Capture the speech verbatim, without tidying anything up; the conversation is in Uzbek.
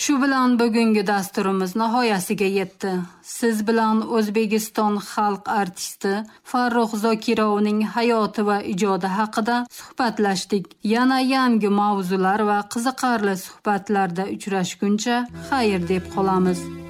Shu bilan bugungi dasturimiz nihoyasiga yetdi. Siz bilan O'zbekiston xalq artisti Farruh Zokirovning hayoti va ijodi haqida suhbatlashdik. Yana yangi mavzular va qiziqarli suhbatlarda uchrashguncha xayr deb qolamiz.